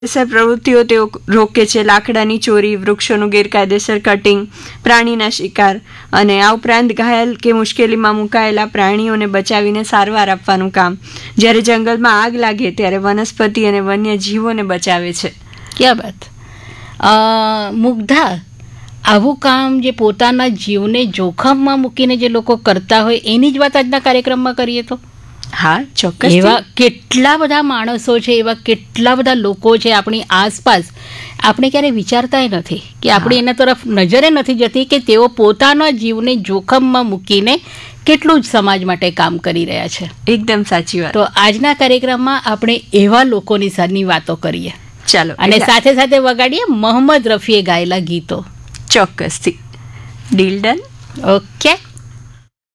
પ્રવૃત્તિઓ તેઓ રોકે છે, લાકડાની ચોરી, વૃક્ષોનું ગેરકાયદેસર કટિંગ, પ્રાણીના શિકાર અને આ ઉપરાંત ઘાયલ કે મુશ્કેલીમાં મુકાયેલા પ્રાણીઓને બચાવીને સારવાર આપવાનું કામ. જ્યારે જંગલમાં આગ લાગે ત્યારે વનસ્પતિ અને વન્ય જીવોને બચાવે છે. ક્યાં વાત. મુગ્ધા, આવું કામ જે પોતાના જીવને જોખમમાં મૂકીને જે લોકો કરતા હોય એની જ વાત આજના કાર્યક્રમમાં કરીએ તો હા, ચોક્કસ. એવા કેટલા બધા માણસો છે, એવા કેટલા બધા લોકો છે આપણી આસપાસ, આપણે ક્યારેય વિચારતા નથી કે આપણી એના તરફ નજરે નથી જતી કે તેઓ પોતાના જીવને જોખમમાં મૂકીને કેટલું જ સમાજ માટે કામ કરી રહ્યા છે. એકદમ સાચી વાત. તો આજના કાર્યક્રમમાં આપણે એવા લોકોની સાથની વાતો કરીએ. ચાલો, અને સાથે સાથે વગાડીએ મોહમ્મદ રફીએ ગાયેલા ગીતો. ચોક્કસથી. Deal done. ઓકે.